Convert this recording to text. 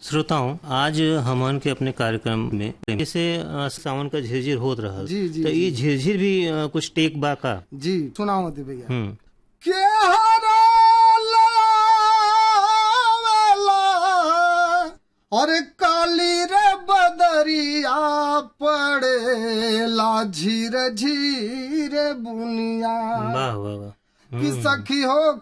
श्रोताओं, आज हमन के अपने कार्यक्रम में जैसे सावन का झिरझिर होत रहा जी जी तो ये झिरझिर भी कुछ टेक बा का? जी सुनाओ मत भैया। हम्म। और काली रे बदरिया पड़ेला झीर झीर बुनिया वाह वाह वाह। कि सखी हो